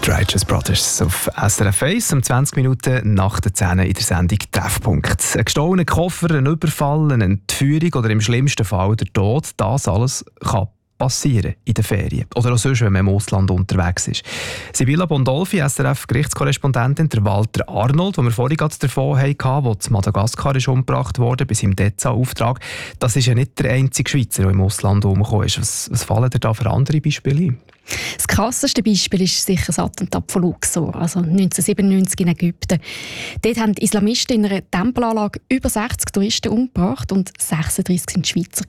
Righteous Brothers auf SRF 1 um 20 Minuten nach der 10 in der Sendung «Treffpunkt». Ein gestohlener Koffer, ein Überfall, eine Entführung oder im schlimmsten Fall der Tod, das alles kann passieren in den Ferien. Oder auch sonst, wenn man im Ausland unterwegs ist. Sibylla Bondolfi, SRF-Gerichtskorrespondentin, der Walter Arnold, den wir vorhin gerade davon hatten, der zu Madagaskar ist umgebracht wurde, bis im Deza-Auftrag. Das ist ja nicht der einzige Schweizer, der im Ausland umgekommen ist. Was fallen dir da für andere Beispiele ein? Das krasseste Beispiel ist sicher das Attentat von Luxor, also 1997 in Ägypten. Dort haben die Islamisten in einer Tempelanlage über 60 Touristen umgebracht und 36 waren Schweizer.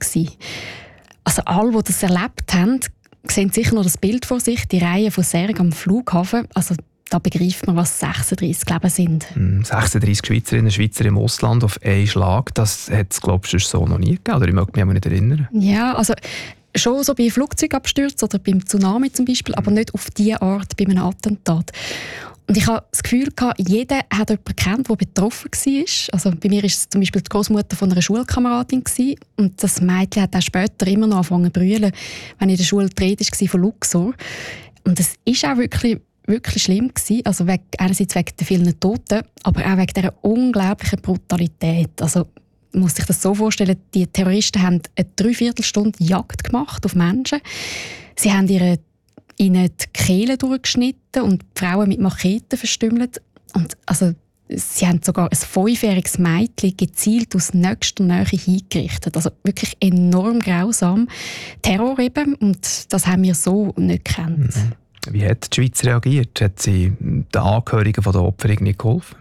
Also alle, die das erlebt haben, sehen sicher noch das Bild vor sich, die Reihe von Särgen am Flughafen. Also da begreift man, was 36 Leben sind. 36 Schweizerinnen und Schweizer im Ausland auf einen Schlag, das hat es, glaubst du, so noch nie gegeben? Oder ich mag mich aber nicht erinnern. Ja, also schon so bei Flugzeugabstürzen oder beim Tsunami zum Beispiel, aber nicht auf diese Art bei einem Attentat. Und ich hatte das Gefühl, jeder hat jemanden gekannt, der betroffen war. Also bei mir war es zum Beispiel die Großmutter von einer Schulkameradin. Und das Mädchen hat auch später immer noch angefangen zu brüllen, wenn in der Schule die Rede war von Luxor. Und es war auch wirklich schlimm gewesen. Also einerseits wegen der vielen Toten, aber auch wegen dieser unglaublichen Brutalität. Also man muss sich das so vorstellen, die Terroristen haben eine 3/4 Stunde Jagd gemacht auf Menschen. Sie haben ihnen die Kehlen durchgeschnitten und die Frauen mit Macheten verstümmelt. Und also, sie haben sogar ein 5-jähriges Mädchen gezielt aus nächster Nähe hingerichtet. Also wirklich enorm grausam. Terror eben, und das haben wir so nicht gekannt. Wie hat die Schweiz reagiert? Hat sie den Angehörigen der Opfer irgendwie geholfen?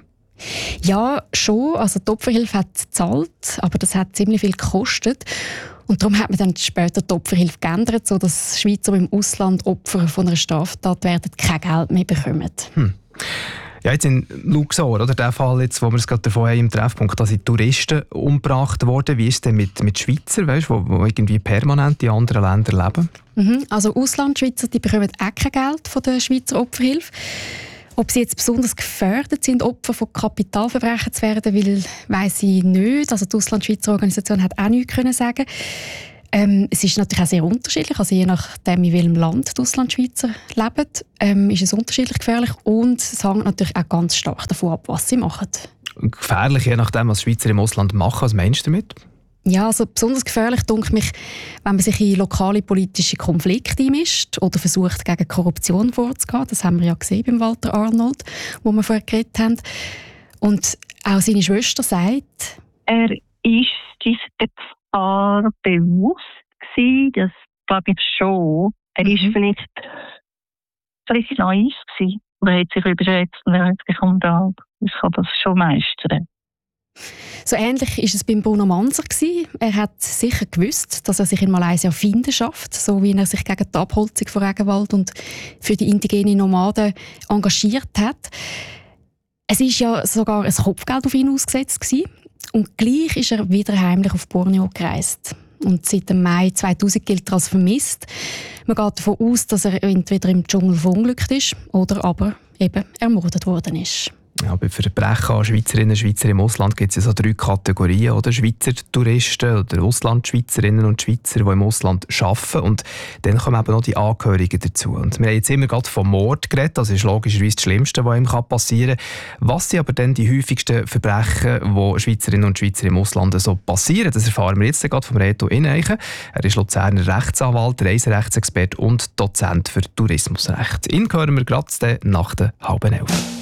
Ja, schon. Also die Opferhilfe hat gezahlt, aber das hat ziemlich viel gekostet. Und darum hat man dann später die Opferhilfe geändert, sodass Schweizer, die im Ausland Opfer von einer Straftat werden, kein Geld mehr bekommen. Ja, jetzt in Luxor, oder der Fall, jetzt, wo wir es gerade davon haben im Treffpunkt, da sind Touristen umgebracht worden. Wie ist es denn mit Schweizer, die irgendwie permanent in anderen Ländern leben? Also Auslandschweizer, die bekommen auch kein Geld von der Schweizer Opferhilfe. Ob sie jetzt besonders gefährdet sind, Opfer von Kapitalverbrechen zu werden, weiss ich nicht. Also die Auslandschweizer Organisation hat auch nichts können sagen. Es ist natürlich auch sehr unterschiedlich. Also je nachdem, in welchem Land die Auslandschweizer leben, ist es unterschiedlich gefährlich. Und es hängt natürlich auch ganz stark davon ab, was sie machen. Gefährlich, je nachdem, was Schweizer im Ausland machen. Was meinst du damit? Ja, also besonders gefährlich denke mich, wenn man sich in lokale politische Konflikte einmischt oder versucht, gegen Korruption vorzugehen. Das haben wir ja gesehen beim Walter Arnold, wo wir vorher geredet haben. Und auch seine Schwester sagt, er ist dieser Gefahr bewusst gewesen, das glaube ich schon. Er ist vielleicht naiv gewesen. Oder er hat sich überschätzt und er hat gefunden, ich kann das schon meistern. So ähnlich war es beim Bruno Manser. Er hat sicher gewusst, dass er sich in Malaysia Finden schafft, so wie er sich gegen die Abholzung von Regenwald und für die indigenen Nomaden engagiert hat. Es war ja sogar ein Kopfgeld auf ihn ausgesetzt gewesen. Und gleich ist er wieder heimlich auf Borneo gereist. Und seit dem Mai 2000 gilt er als vermisst. Man geht davon aus, dass er entweder im Dschungel verunglückt ist oder aber eben ermordet worden ist. Ja, bei Verbrechen an Schweizerinnen und Schweizer im Ausland gibt es ja so 3 Kategorien, oder? Schweizer Touristen oder Auslandschweizerinnen und Schweizer, die im Ausland arbeiten. Und dann kommen eben noch die Angehörigen dazu. Und wir haben jetzt immer gerade vom Mord geredet, das ist logischerweise das Schlimmste, was ihm passieren kann. Was sind aber dann die häufigsten Verbrechen, die Schweizerinnen und Schweizer im Ausland so passieren? Das erfahren wir jetzt gerade vom Reto Ineichen. Er ist Luzerner Rechtsanwalt, Reiserechtsexperte und Dozent für Tourismusrecht. Ihn hören wir gerade nach der 10:30.